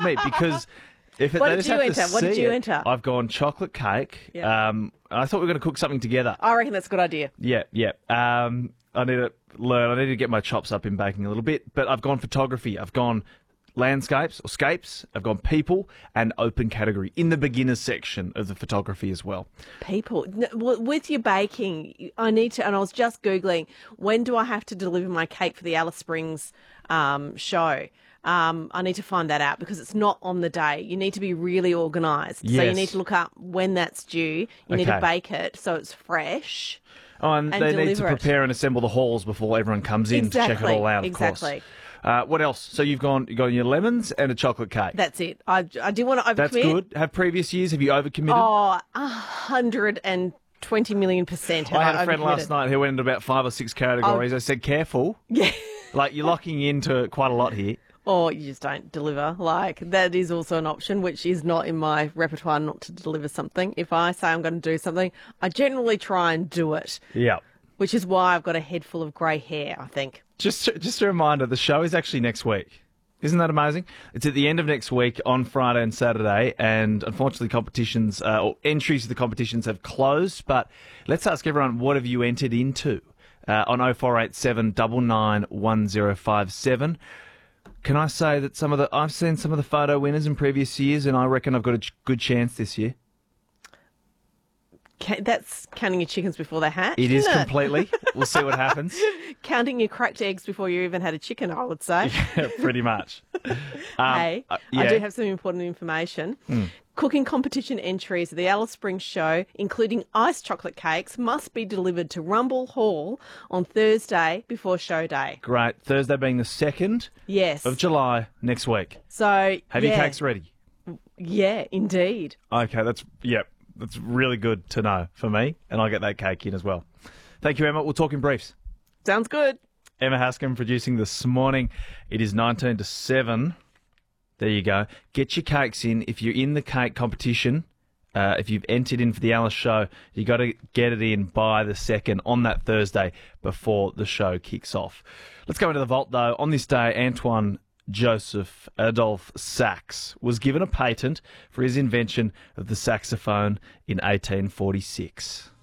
me because if What they did just you have to enter? What did see you it, enter? I've gone chocolate cake. Yeah. I thought we were going to cook something together. I reckon that's a good idea. Yeah. I need to learn. I need to get my chops up in baking a little bit. But I've gone photography. I've gone landscapes or scapes. I've gone people and open category in the beginners section of the photography as well. People, with your baking, I need to, and I was just Googling, when do I have to deliver my cake for the Alice Springs show? I need to find that out because it's not on the day. You need to be really organised. So you Yes. need to look up when that's due. You need to bake it so it's fresh. Oh, and they need to deliver it. prepare and assemble the halls before everyone comes in to check it all out, of Exactly. course. What else? So you've got your lemons and a chocolate cake. That's it. I do want to overcommit. That's good. Have previous years, have you overcommitted? Oh, 120 million %. I had a friend last night who went into about 5 or 6 categories. I said, careful. Yeah. Like, you're locking into quite a lot here. Or you just don't deliver. Like, that is also an option, which is not in my repertoire not to deliver something. If I say I'm going to do something, I generally try and do it. Yeah. Which is why I've got a head full of grey hair, I think. Just a reminder, the show is actually next week. Isn't that amazing? It's at the end of next week on Friday and Saturday, and unfortunately competitions or entries to the competitions have closed. But let's ask everyone, what have you entered into on 0487 991057? Can I say that I've seen some of the photo winners in previous years, and I reckon I've got a good chance this year. That's counting your chickens before they hatch. It is isn't completely. We'll see what happens. Counting your cracked eggs before you even had a chicken, I would say. Yeah, pretty much. Hey, yeah. I do have some important information. Cooking competition entries at the Alice Springs show, including iced chocolate cakes, must be delivered to Rumble Hall on Thursday before show day. Great. Thursday being the 2nd Yes. of July next week. So, Have your cakes ready? Yeah, indeed. Okay, that's really good to know for me, and I'll get that cake in as well. Thank you, Emma. We'll talk in briefs. Sounds good. Emma Hascom producing this morning. It is 19 to 7. There you go. Get your cakes in. If you're in the cake competition, if you've entered in for the Alice show, you got to get it in by the 2nd on that Thursday before the show kicks off. Let's go into the vault, though. On this day, Antoine Joseph Adolphe Sax was given a patent for his invention of the saxophone in 1846.